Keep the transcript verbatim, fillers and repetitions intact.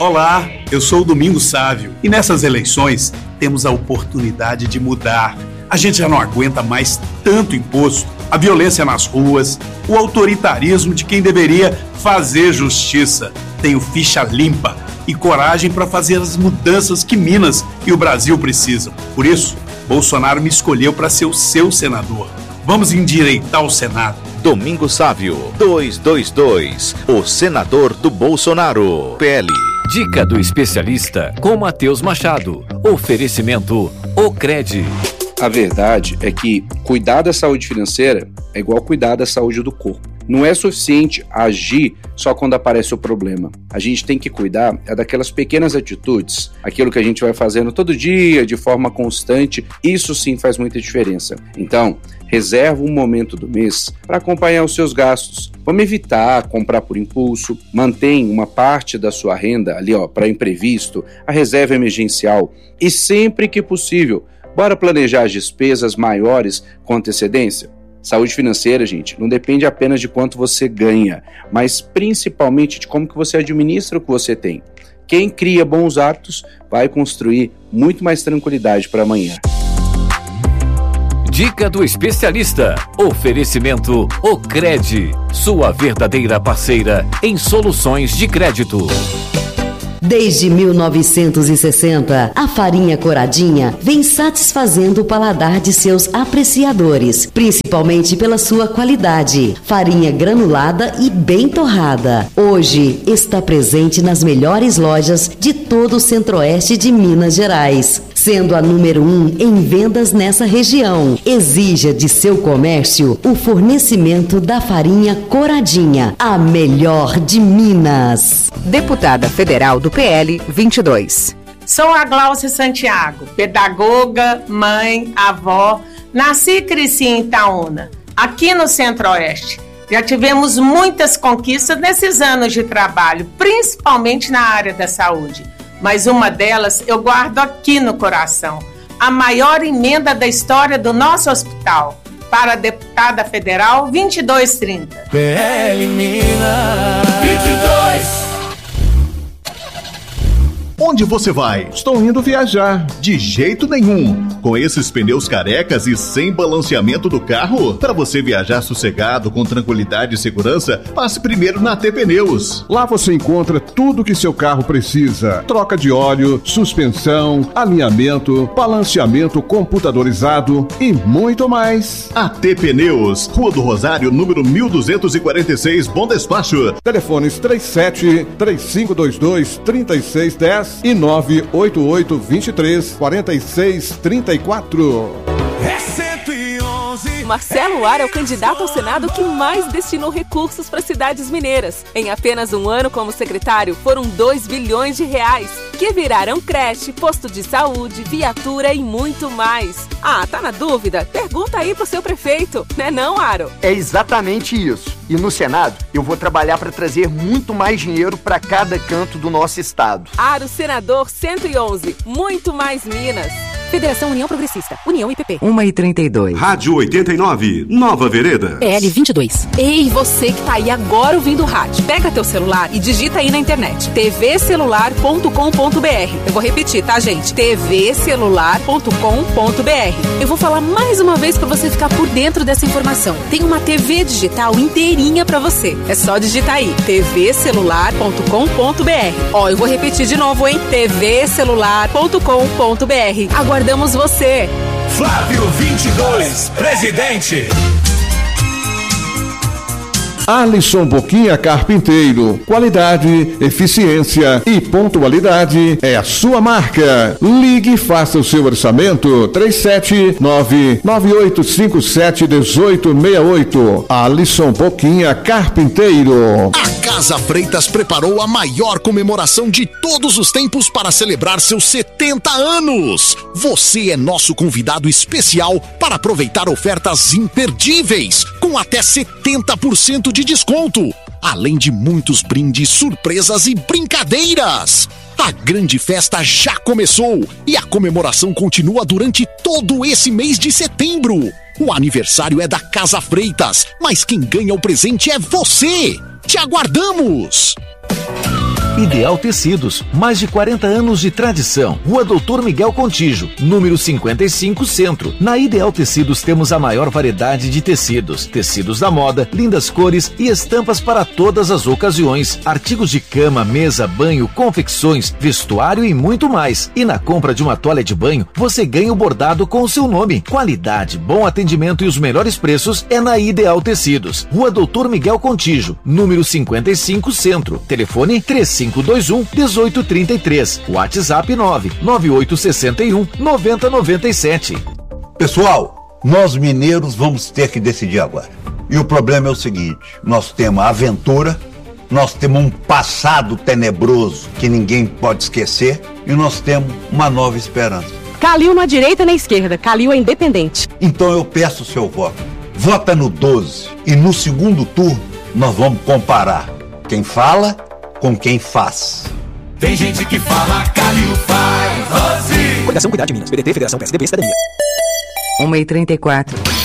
Olá, eu sou o Domingos Sávio e nessas eleições temos a oportunidade de mudar. A gente já não aguenta mais tanto imposto, a violência nas ruas, o autoritarismo de quem deveria fazer justiça. Tenho ficha limpa e coragem para fazer as mudanças que Minas e o Brasil precisam. Por isso, Bolsonaro me escolheu para ser o seu senador. Vamos endireitar o Senado. Domingos Sávio, duzentos e vinte e dois, o senador do Bolsonaro. P L. Dica do especialista com Matheus Machado. Oferecimento Ocred. A verdade é que cuidar da saúde financeira é igual cuidar da saúde do corpo. Não é suficiente agir só quando aparece o problema. A gente tem que cuidar é daquelas pequenas atitudes, aquilo que a gente vai fazendo todo dia, de forma constante. Isso sim faz muita diferença. Então, reserva um momento do mês para acompanhar os seus gastos. Vamos evitar comprar por impulso. Mantém uma parte da sua renda ali, ó, para imprevisto, a reserva emergencial. E sempre que possível, bora planejar as despesas maiores com antecedência? Saúde financeira, gente, não depende apenas de quanto você ganha, mas principalmente de como que você administra o que você tem. Quem cria bons hábitos vai construir muito mais tranquilidade para amanhã. Dica do especialista. Oferecimento Ocred, sua verdadeira parceira em soluções de crédito. Desde mil novecentos e sessenta, a farinha Coradinha vem satisfazendo o paladar de seus apreciadores, principalmente pela sua qualidade. Farinha granulada e bem torrada. Hoje está presente nas melhores lojas de todo o centro-oeste de Minas Gerais, sendo a número um em vendas nessa região. Exija de seu comércio o fornecimento da farinha Coradinha, a melhor de Minas. Deputada Federal do P L vinte e dois. Sou a Glaucia Santiago, pedagoga, mãe, avó. Nasci e cresci em Itaúna, aqui no Centro-Oeste. Já tivemos muitas conquistas nesses anos de trabalho, principalmente na área da saúde. Mas uma delas eu guardo aqui no coração. A maior emenda da história do nosso hospital. Para a deputada federal vinte e dois trinta. P L Minas vinte e dois. Onde você vai? Estou indo viajar. De jeito nenhum. Com esses pneus carecas e sem balanceamento do carro, para você viajar sossegado, com tranquilidade e segurança, passe primeiro na T Pneus. Lá você encontra tudo que seu carro precisa. Troca de óleo, suspensão, alinhamento, balanceamento computadorizado e muito mais. A T Pneus, Rua do Rosário, número mil duzentos e quarenta e seis, Bom Despacho. Telefones trinta e sete, trinta e cinco vinte e dois, trinta e seis dez e nove oito oito, vinte e três, quarenta e seis, trinta e quatro. É cento e onze. Marcelo Ar é o candidato ao Senado que mais destinou recursos para cidades mineiras. Em apenas um ano como secretário, foram dois bilhões de reais, que viraram creche, posto de saúde, viatura e muito mais. Ah, tá na dúvida? Pergunta aí pro seu prefeito, né não, Aro? É exatamente isso. E no Senado, eu vou trabalhar para trazer muito mais dinheiro para cada canto do nosso estado. Aro Senador cento e onze, muito mais Minas. Federação União Progressista, União I P P. uma e trinta e dois. Rádio oitenta e nove, Nova Vereda. P L vinte e dois. Ei, você que tá aí agora ouvindo o rádio, pega teu celular e digita aí na internet, t v celular ponto com ponto b r. Eu vou repetir, tá, gente? t v celular ponto com ponto b r. Eu vou falar mais uma vez pra você ficar por dentro dessa informação. Tem uma T V digital inteirinha pra você. É só digitar aí, t v celular ponto com ponto b r. Ó, eu vou repetir de novo, hein? t v celular ponto com ponto b r. Aguardamos você. Flávio vinte e dois, presidente. Alisson Boquinha Carpinteiro. Qualidade, eficiência e pontualidade é a sua marca. Ligue e faça o seu orçamento. três sete nove, nove oito cinco sete, um oito seis oito. Alisson Boquinha Carpinteiro. A Casa Freitas preparou a maior comemoração de todos os tempos para celebrar seus setenta anos. Você é nosso convidado especial para aproveitar ofertas imperdíveis, com até setenta por cento de desconto, além de muitos brindes, surpresas e brincadeiras. A grande festa já começou e a comemoração continua durante todo esse mês de setembro. O aniversário é da Casa Freitas, mas quem ganha o presente é você. Te aguardamos! Ideal Tecidos, mais de quarenta anos de tradição. Rua Doutor Miguel Contígio, número cinquenta e cinco, Centro. Na Ideal Tecidos temos a maior variedade de tecidos, tecidos da moda, lindas cores e estampas para todas as ocasiões, artigos de cama, mesa, banho, confecções, vestuário e muito mais. E na compra de uma toalha de banho, você ganha o bordado com o seu nome. Qualidade, bom atendimento e os melhores preços é na Ideal Tecidos. Rua Doutor Miguel Contígio, número cinquenta e cinco, Centro. Telefone três cinco dois um, um oito três três. WhatsApp nove nove oito seis um, nove zero nove sete. Pessoal, nós mineiros vamos ter que decidir agora. E o problema é o seguinte: nós temos a aventura, nós temos um passado tenebroso que ninguém pode esquecer e nós temos uma nova esperança. Calil na direita e na esquerda, Calil é independente. Então eu peço o seu voto. Vota no doze e no segundo turno nós vamos comparar quem fala com quem faz. Tem gente que fala, Calil faz, Rose. Coligação Cuidar de Minas, P D T, Federação P S D B, Cidadania. uma e trinta e quatro.